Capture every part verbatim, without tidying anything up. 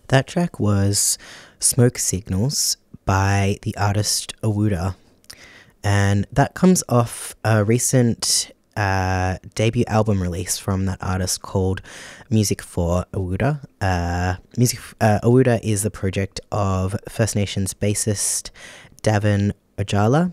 That track was Smoke Signals by the artist Awuda, and that comes off a recent uh, debut album release from that artist called Music for Awuda. Uh, Music uh, Awuda is the project of First Nations bassist Davin Ojala,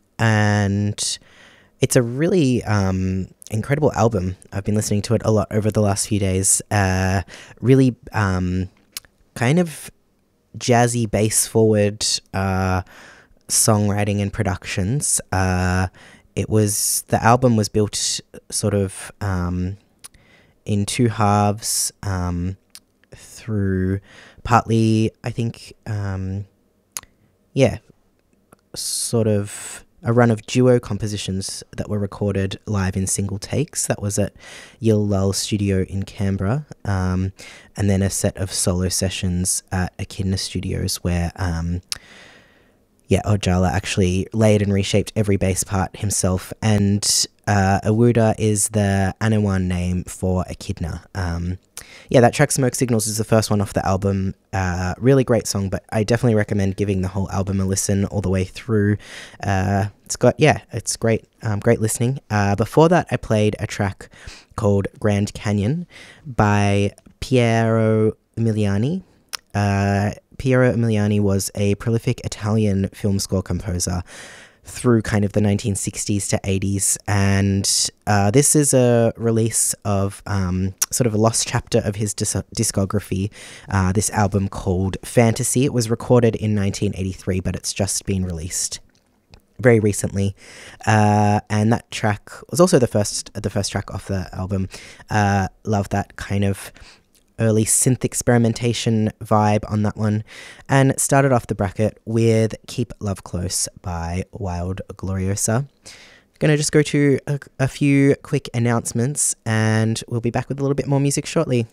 and it's a really um, incredible album. I've been listening to it a lot over the last few days. Uh, really um, kind of jazzy bass forward uh, songwriting and productions. Uh, it was the album was built sort of um, in two halves um, through partly, I think, um, yeah, sort of a run of duo compositions that were recorded live in single takes. That was at Yil Lull Studio in Canberra. Um, and then a set of solo sessions at Echidna Studios where, um, yeah, Ojala actually laid and reshaped every bass part himself. And uh, Awuda is the Anawan name for Echidna. Um, yeah, that track Smoke Signals is the first one off the album. Uh, really great song, but I definitely recommend giving the whole album a listen all the way through. Uh, it's got, yeah, it's great, um, great listening. Uh, before that, I played a track called Grand Canyon by Piero Emiliani. Uh, Piero Emiliani was a prolific Italian film score composer through kind of the nineteen sixties to eighties, and uh, this is a release of um, sort of a lost chapter of his dis- discography, uh, this album called Fantasy. It was recorded in nineteen eighty-three, but it's just been released very recently, uh, and that track was also the first the first track off the album. Uh, love that kind of early synth experimentation vibe on that one, and started off the bracket with Keep Love Close by Wild Gloriosa. Gonna just go to a, a few quick announcements, and we'll be back with a little bit more music shortly.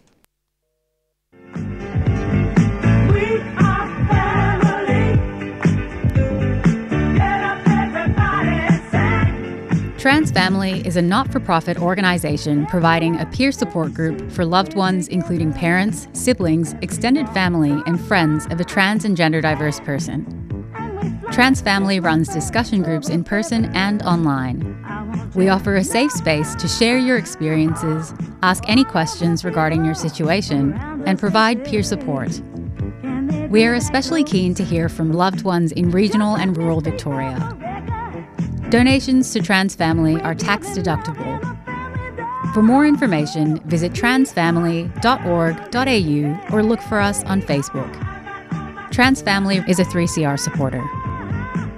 Trans Family is a not-for-profit organisation providing a peer support group for loved ones including parents, siblings, extended family and friends of a trans and gender diverse person. Trans Family runs discussion groups in person and online. We offer a safe space to share your experiences, ask any questions regarding your situation, and provide peer support. We are especially keen to hear from loved ones in regional and rural Victoria. Donations to Trans Family are tax deductible. For more information, visit transfamily dot org dot a u or look for us on Facebook. Trans Family is a three C R supporter.